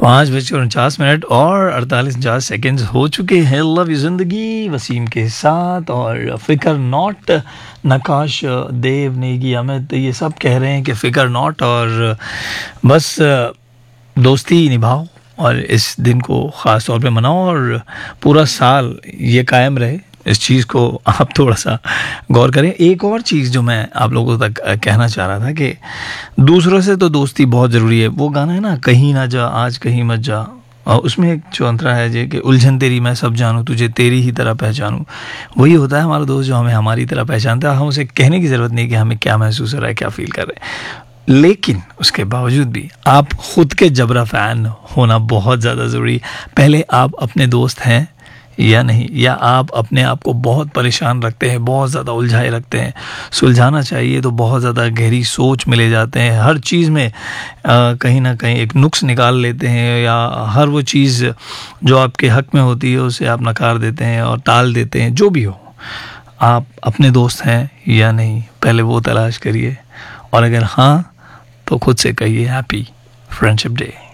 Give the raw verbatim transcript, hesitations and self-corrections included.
पाँच बजकर उनचास मिनट और अड़तालीस उनचास सेकेंड हो चुके हैं लव यू जिंदगी वसीम के साथ। और फिकर नॉट, नकाश, देव, नेगी, अमित ये सब कह रहे हैं कि फिकर नॉट, और बस दोस्ती निभाओ और इस दिन को ख़ास तौर पे मनाओ और पूरा साल ये कायम रहे। इस चीज़ को आप थोड़ा सा गौर करें। एक और चीज़ जो मैं आप लोगों तक कहना चाह रहा था कि दूसरों से तो दोस्ती बहुत ज़रूरी है। वो गाना है ना, कहीं ना जा आज कहीं मत जा, और उसमें एक जो अंतरा है जे कि उलझन तेरी मैं सब जानूँ तुझे तेरी ही तरह पहचानूँ, वही होता है हमारा दोस्त जो हमें हमारी तरह पहचानता है। हम उसे कहने की ज़रूरत नहीं कि हमें क्या महसूस हो रहा है, क्या फील कर रहे हैं, लेकिन उसके बावजूद भी आप ख़ुद के जबरा फ़ैन होना बहुत ज़्यादा ज़रूरी। पहले आप अपने दोस्त हैं या नहीं, या आप अपने आप को बहुत परेशान रखते हैं, बहुत ज़्यादा उलझाए रखते हैं। सुलझाना चाहिए तो बहुत ज़्यादा गहरी सोच मिले जाते हैं। हर चीज़ में आ, कहीं ना कहीं एक नुक्स निकाल लेते हैं, या हर वो चीज़ जो आपके हक़ में होती है उसे आप नकार देते हैं और टाल देते हैं। जो भी हो, आप अपने दोस्त हैं या नहीं, पहले वो तलाश करिए, और अगर हाँ तो खुद से कहिए हैप्पी फ्रेंडशिप डे।